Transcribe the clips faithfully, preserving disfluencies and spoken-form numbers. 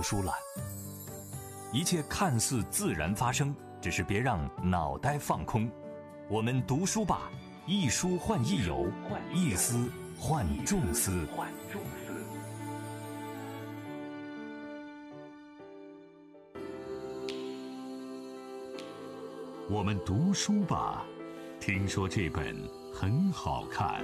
书了。一切看似自然发生，只是别让脑袋放空。我们读书吧，一书换一游，一思换众思。我们读书吧，听说这本很好看。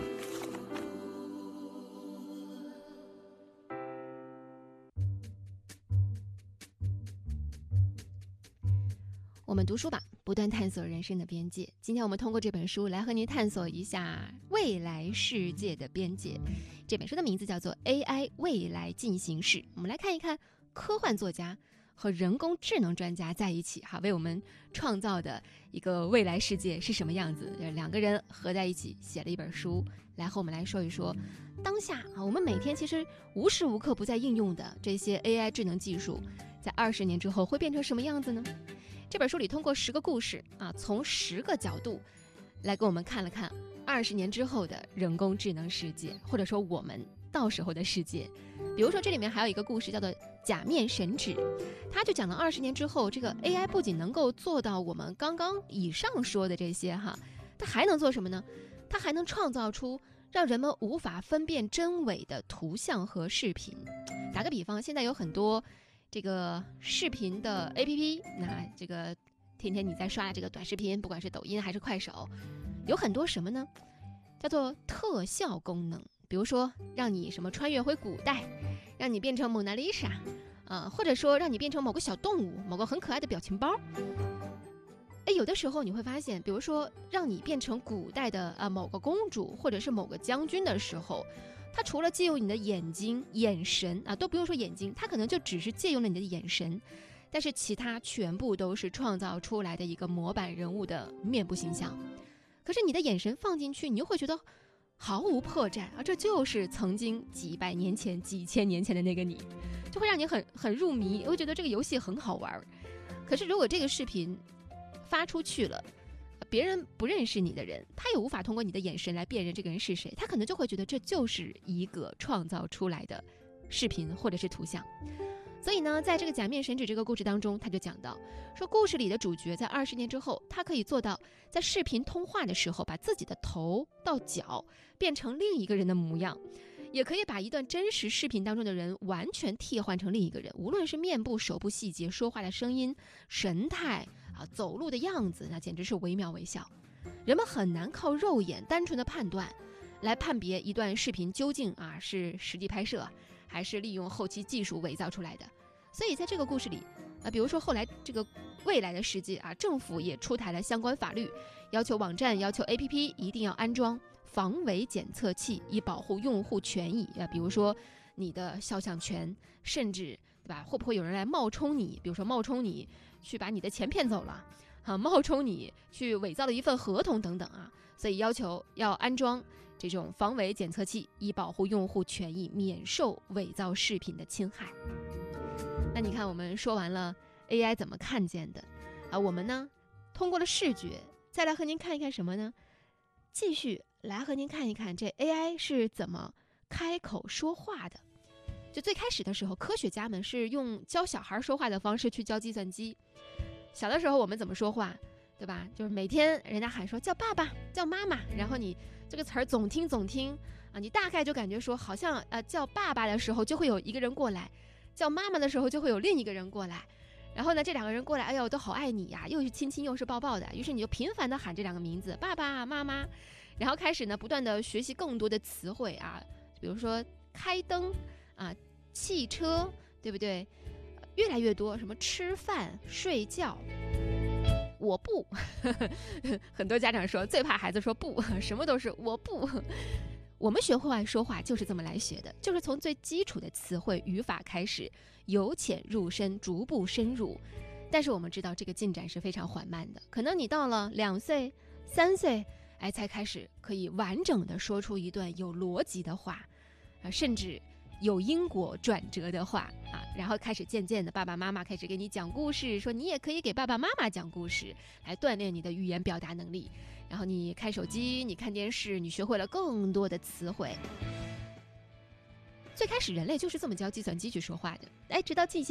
我们读书吧，不断探索人生的边界。今天我们通过这本书来和您探索一下未来世界的边界。这本书的名字叫做《A I 未来进行式》。我们来看一看科幻作家和人工智能专家在一起哈，为我们创造的一个未来世界是什么样子。两个人合在一起写了一本书，来和我们来说一说当下啊，我们每天其实无时无刻不在应用的这些 A I 智能技术，在二十年之后会变成什么样子呢？这本书里通过十个故事啊，从十个角度来给我们看了看二十年之后的人工智能世界，或者说我们到时候的世界。比如说这里面还有一个故事叫做假面神指，它就讲了二十年之后，这个 A I 不仅能够做到我们刚刚以上说的这些哈，它还能做什么呢？它还能创造出让人们无法分辨真伪的图像和视频。打个比方，现在有很多这个视频的 A P P， 那这个天天你在刷这个短视频，不管是抖音还是快手，有很多什么呢？叫做特效功能，比如说让你什么穿越回古代，让你变成蒙娜丽莎，呃，或者说让你变成某个小动物，某个很可爱的表情包。哎，有的时候你会发现，比如说让你变成古代的啊、呃、某个公主或者是某个将军的时候，它除了借用你的眼睛、眼神啊，都不用说眼睛，它可能就只是借用了你的眼神，但是其他全部都是创造出来的一个模板人物的面部形象。可是你的眼神放进去，你又会觉得毫无破绽啊，这就是曾经几百年前、几千年前的那个你，就会让你很很入迷，会觉得这个游戏很好玩。可是如果这个视频发出去了，别人不认识你的人，他也无法通过你的眼神来辨认这个人是谁，他可能就会觉得这就是一个创造出来的视频或者是图像。所以呢，在这个假面神指这个故事当中，他就讲到说，故事里的主角在二十年之后，他可以做到在视频通话的时候，把自己的头到脚变成另一个人的模样，也可以把一段真实视频当中的人完全替换成另一个人，无论是面部、手部细节、说话的声音、神态啊、走路的样子，那简直是惟妙惟肖。人们很难靠肉眼单纯的判断来判别一段视频究竟啊是实际拍摄还是利用后期技术伪造出来的。所以在这个故事里啊，比如说后来这个未来的世界啊，政府也出台了相关法律，要求网站、要求 A P P 一定要安装防伪检测器，以保护用户权益啊。比如说你的肖像权，甚至对吧，会不会有人来冒充你？比如说冒充你去把你的钱骗走了，啊，冒充你去伪造了一份合同等等啊。所以要求要安装这种防伪检测器，以保护用户权益，免受伪造视频的侵害。那你看，我们说完了 A I 怎么看见的啊，我们呢通过了视觉，再来和您看一看什么呢？继续来和您看一看这 A I 是怎么开口说话的。就最开始的时候，科学家们是用教小孩说话的方式去教计算机。小的时候我们怎么说话，对吧？就是每天人家喊说叫爸爸、叫妈妈，然后你这个词儿总听总听啊，你大概就感觉说好像呃叫爸爸的时候就会有一个人过来，叫妈妈的时候就会有另一个人过来，然后呢这两个人过来，哎呦我都好爱你呀，又是亲亲又是抱抱的，于是你就频繁的喊这两个名字，爸爸妈妈，然后开始呢不断的学习更多的词汇啊，比如说开灯啊、汽车，对不对？越来越多，什么吃饭、睡觉。我不很多家长说最怕孩子说不，什么都是我不。我们学会说话就是这么来学的，就是从最基础的词汇语法开始，由浅入深，逐步深入。但是我们知道这个进展是非常缓慢的，可能你到了两岁三岁哎，才开始可以完整的说出一段有逻辑的话啊，甚至有因果转折的话啊，然后开始渐渐的爸爸妈妈开始给你讲故事，说你也可以给爸爸妈妈讲故事来锻炼你的语言表达能力，然后你开手机，你看电视，你学会了更多的词汇。最开始人类就是这么教计算机去说话的，哎，直到近些